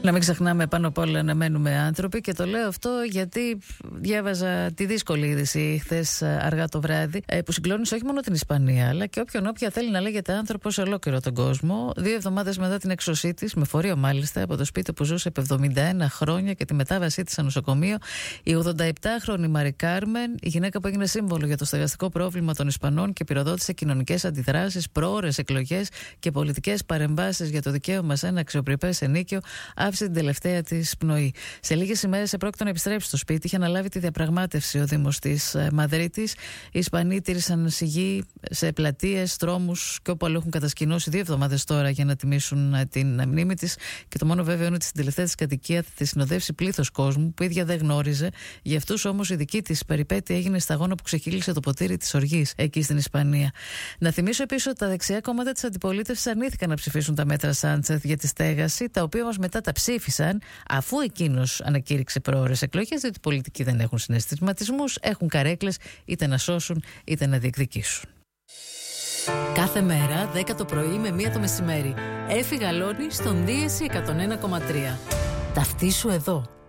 Να μην ξεχνάμε πάνω απ' όλα να μένουμε άνθρωποι, και το λέω αυτό γιατί διάβαζα τη δύσκολη είδηση χθες αργά το βράδυ, που συγκλώνησε όχι μόνο την Ισπανία αλλά και όποια θέλει να λέγεται άνθρωπο σε ολόκληρο τον κόσμο. 2 εβδομάδες μετά την έξωσή της, με φορείο μάλιστα, από το σπίτι που ζούσε επί 71 χρόνια και τη μετάβασή της σε νοσοκομείο, η 87χρονη Μαρι Κάρμεν, η γυναίκα που έγινε σύμβολο για το στεγαστικό πρόβλημα των Ισπανών και πυροδότησε κοινωνικές αντιδράσεις, προώρες εκλογές και πολιτικές παρεμβάσεις για το δικαίωμα σε ένα αξιοπρεπές ενίκιο, άφησε την τελευταία της πνοή. Σε λίγες ημέρες επρόκειτο να επιστρέψει στο σπίτι. Είχε αναλάβει τη διαπραγμάτευση ο Δήμος της Μαδρίτης. Οι Ισπανοί τήρησαν σιγή σε πλατείες, δρόμους και όπου αλλού έχουν κατασκηνώσει 2 εβδομάδες τώρα για να τιμήσουν την μνήμη της. Και το μόνο βέβαιο είναι ότι στην τελευταία της κατοικία θα τη συνοδεύσει πλήθος κόσμου που ίδια δεν γνώριζε. Για αυτούς όμως η δική της περιπέτεια έγινε σταγόνα που ξεχύλισε το ποτήρι της οργής εκεί στην Ισπανία. Να θυμίσω επίσης ότι τα δεξιά κόμματα της αντιπολίτευσης αρνήθηκαν να ψηφίσουν τα μέτρα Σάντσεθ για τη στέγαση, τα οποία όμως μετά τα ψήφισαν αφού εκείνος ανακήρυξε προώρες εκλογές, διότι οι πολιτικοί δεν έχουν συναισθηματισμούς, έχουν καρέκλες είτε να σώσουν είτε να διεκδικήσουν. Κάθε μέρα 10 το πρωί με 1 το μεσημέρι. Έφη Γαλώνη στον Δίεση 101,3. Ταυτίσου εδώ.